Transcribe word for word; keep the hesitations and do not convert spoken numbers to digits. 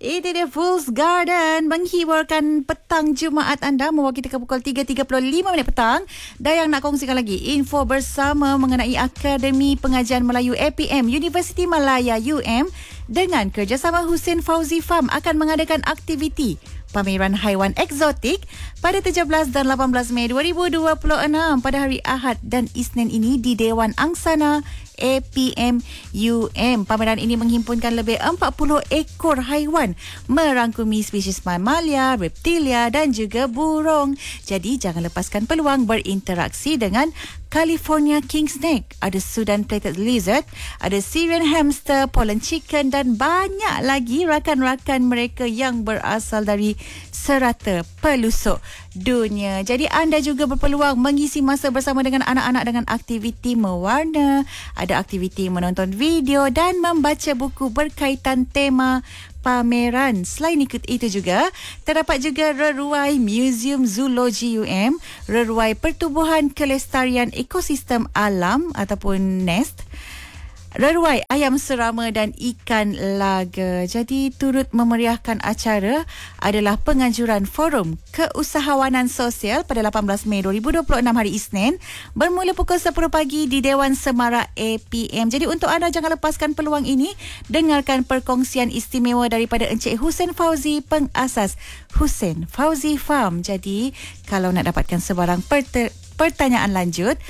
Itu dia Fool's Garden menghiburkan petang Jumaat anda mewakili ke pukul tiga tiga puluh lima minit petang. Dan yang nak kongsikan lagi info bersama mengenai Akademi Pengajian Melayu A P M Universiti Malaya U M dengan kerjasama Hussein Fauzi Farm akan mengadakan aktiviti pameran haiwan eksotik pada tujuh belas dan lapan belas Mei dua ribu dua puluh enam pada hari Ahad dan Isnin ini di Dewan Angsana A P M U M. Pameran ini menghimpunkan lebih empat puluh ekor haiwan merangkumi spesies mamalia, reptilia dan juga burung. Jadi jangan lepaskan peluang berinteraksi dengan California king snake, ada Sudan plated lizard, ada Syrian hamster, pollen chicken dan banyak lagi rakan-rakan mereka yang berasal dari serata pelusuk dunia. Jadi anda juga berpeluang mengisi masa bersama dengan anak-anak dengan aktiviti mewarna, ada aktiviti menonton video dan membaca buku berkaitan tema pameran. Selain itu juga, terdapat juga Reruai Museum Zoologi U M, Reruai Pertubuhan Kelestarian Ekosistem Alam ataupun Nest, Reruai Ayam Serama dan Ikan Laga. Jadi turut memeriahkan acara adalah penganjuran Forum Keusahawanan Sosial pada lapan belas Mei dua ribu dua puluh enam hari Isnin bermula pukul sepuluh pagi di Dewan Semarak A P M. Jadi untuk anda jangan lepaskan peluang ini, dengarkan perkongsian istimewa daripada Encik Hussein Fauzi, pengasas Hussein Fauzi Farm. Jadi kalau nak dapatkan sebarang perter- pertanyaan lanjut,